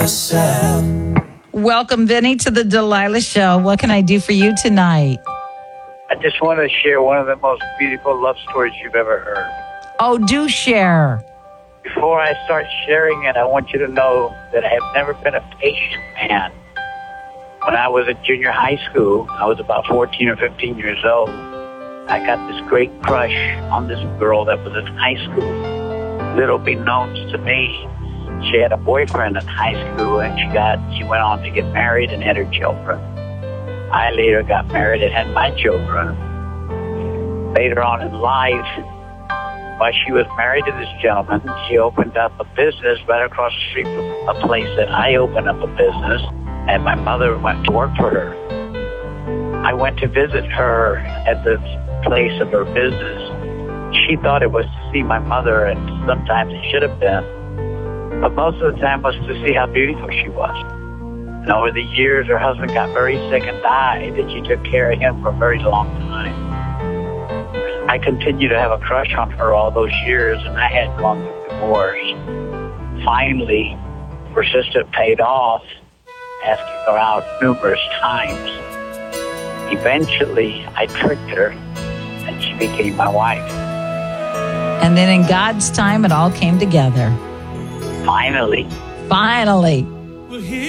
yourself. Welcome, Vinny, to the Delilah Show. What can I do for you tonight? I just want to share one of the most beautiful love stories you've ever heard. Oh, do share. Before I start sharing it, I want you to know that I have never been a patient man. When I was in junior high school, I was about 14 or 15 years old. I got this great crush on this girl that was in high school. Little beknownst to me, she had a boyfriend in high school, and she went on to get married and had her children. I later got married and had my children. Later on in life, while she was married to this gentleman, she opened up a business right across the street from a place that I opened up a business, and my mother went to work for her. I went to visit her at the place of her business. She thought it was to see my mother, and sometimes it should have been. But most of the time was to see how beautiful she was. And over the years, her husband got very sick and died, and she took care of him for a very long time. I continued to have a crush on her all those years, and I had gone through divorce. Finally, her sister paid off, asking her out numerous times. Eventually, I tricked her, and she became my wife. And then in God's time, it all came together. Finally. Finally.